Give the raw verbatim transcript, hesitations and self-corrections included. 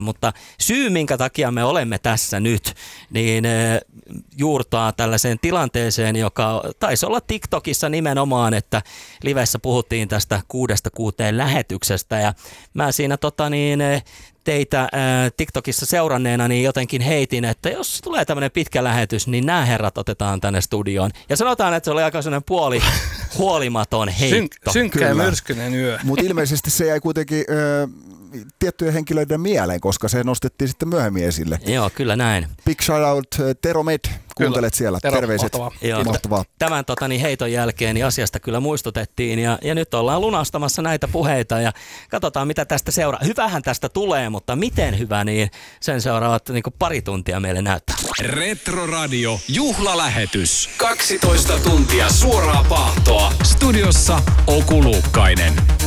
Mutta syy, minkä takia me olemme tässä nyt, niin juurtaa tällaiseen tilanteeseen, joka taisi olla TikTokissa nimenomaan, että livessä puhuttiin tästä kuudesta kuuteen lähetyksestä ja mä siinä tota niin, teitä ää, TikTokissa seuranneena niin jotenkin heitin, että jos tulee tämmöinen pitkä lähetys, niin nämä herrat otetaan tänne studioon. Ja sanotaan, että se oli aika sellainen puoli huolimaton heitto. Syn- synkkä ja myrskyinen yö. Mutta ilmeisesti se jäi kuitenkin ö, tiettyjen henkilöiden mieleen, koska se nostettiin sitten myöhemmin esille. Joo, kyllä näin. Big shout out Tero Med, kuuntelet siellä. Tero, terveiset. Joo, mahtavaa. Tämän tota, niin heiton jälkeen niin asiasta kyllä muistutettiin ja, ja nyt ollaan lunastamassa näitä puheita ja katsotaan mitä tästä seuraa. Hyvähän tästä tulee, mutta miten hyvä, niin sen seuraavat niin kuin pari tuntia meille näyttää. Retroradio juhlalähetys. kaksitoista tuntia suoraa paahtoa. Studiossa Oku Luukkainen.